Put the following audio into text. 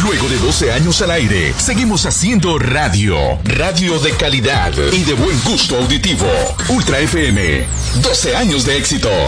Luego de 12 años al aire, seguimos haciendo radio. Radio de calidad y de buen gusto auditivo. Ultra FM. 12 años de éxito.